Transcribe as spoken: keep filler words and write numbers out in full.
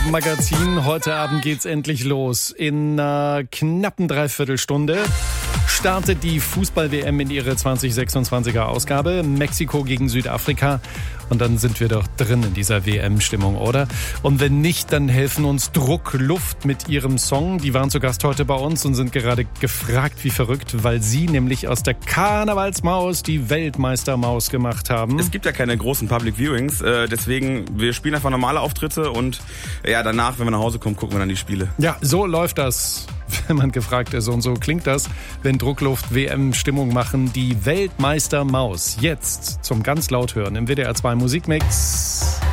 Abendmagazin. Heute Abend geht's endlich los. In einer knappen Dreiviertelstunde startet die Fußball-W M in ihre zwanzig sechsundzwanziger Ausgabe. Mexiko gegen Südafrika. Und dann sind wir doch drin in dieser W M-Stimmung, oder? Und wenn nicht, dann helfen uns Druck Luft mit ihrem Song. Die waren zu Gast heute bei uns und sind gerade gefragt wie verrückt, weil sie nämlich aus der Karnevalsmaus die Weltmeistermaus gemacht haben. Es gibt ja keine großen Public Viewings, äh, deswegen, wir spielen einfach normale Auftritte und ja, danach, wenn wir nach Hause kommen, gucken wir dann die Spiele. Ja, so läuft das, wenn man gefragt ist. Und so klingt das, wenn Druckluft W M-Stimmung machen. Die Weltmeistermaus. Jetzt zum ganz laut hören im W D R zwei Musikmix.